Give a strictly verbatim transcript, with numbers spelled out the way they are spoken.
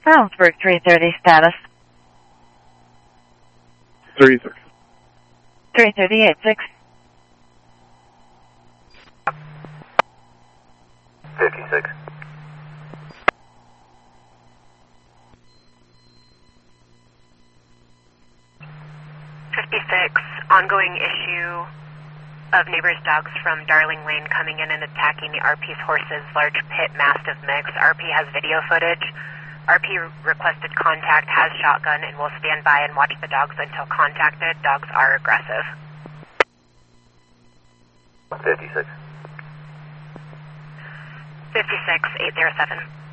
Brownsburg three thirty status. three thirty. three thirty-eight six. fifty-six. fifty-six, ongoing issue of neighbors' dogs from Darling Lane coming in and attacking the R P's horses, large pit mastiff mix. R P has video footage. R P requested contact, has shotgun, and will stand by and watch the dogs until contacted. Dogs are aggressive. fifty-six. fifty-six, eight zero seven.